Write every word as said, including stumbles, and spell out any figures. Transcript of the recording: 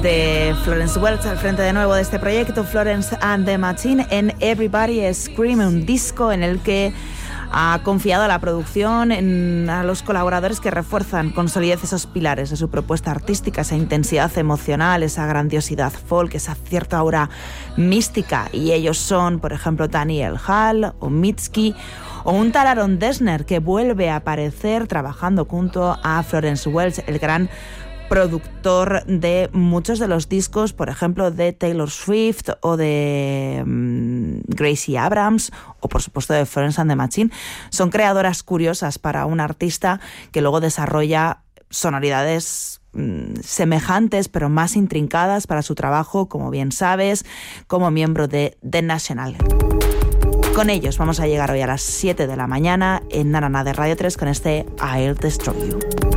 de Florence Welch al frente de nuevo de este proyecto, Florence and the Machine, en Everybody Scream, un disco en el que ha confiado la producción en, a los colaboradores que refuerzan con solidez esos pilares de su propuesta artística, esa intensidad emocional, esa grandiosidad folk, esa cierta aura mística. Y ellos son, por ejemplo, Daniel Hall o Mitski, o un tal Aaron Dessner, que vuelve a aparecer trabajando junto a Florence Welch, el gran productor de muchos de los discos, por ejemplo, de Taylor Swift o de um, Gracie Abrams o, por supuesto, de Florence and the Machine. Son creadoras curiosas para un artista que luego desarrolla sonoridades um, semejantes pero más intrincadas para su trabajo, como bien sabes, como miembro de The National. Con ellos vamos a llegar hoy a las siete de la mañana en Nanana de Radio tres con este I'll Destroy You.